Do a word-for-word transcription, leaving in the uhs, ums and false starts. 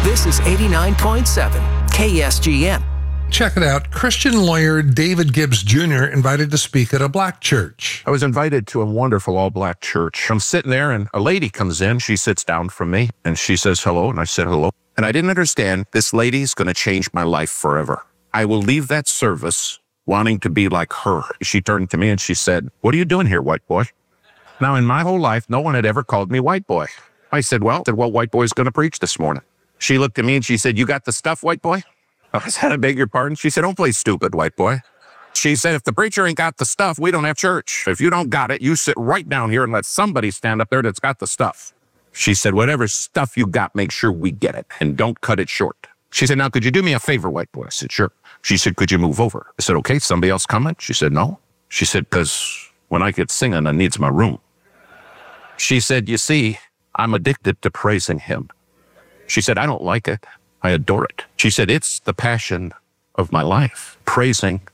This is eighty-nine point seven K S G N. Check it out. Christian lawyer David Gibbs Junior invited to speak at a black church. I was invited to a wonderful all-black church. I'm sitting there, and a lady comes in. She sits down from me, and she says hello, and I said hello. And I didn't understand this lady's going to change my life forever. I will leave that service wanting to be like her. She turned to me, and she said, "What are you doing here, white boy?" Now, in my whole life, no one had ever called me white boy. I said, well, I said, well, white boy's going to preach this morning. She looked at me, and she said, "You got the stuff, white boy?" I said, "I beg your pardon?" She said, "Don't play stupid, white boy." She said, "If the preacher ain't got the stuff, we don't have church. If you don't got it, you sit right down here and let somebody stand up there that's got the stuff." She said, "Whatever stuff you got, make sure we get it and don't cut it short." She said, "Now, could you do me a favor, white boy?" I said, "Sure." She said, "Could you move over?" I said, "Okay, somebody else coming?" She said, "No." She said, "Because when I get singing, I needs my room." She said, "You see, I'm addicted to praising him." She said, "I don't like it. I adore it." She said, "It's the passion of my life, praising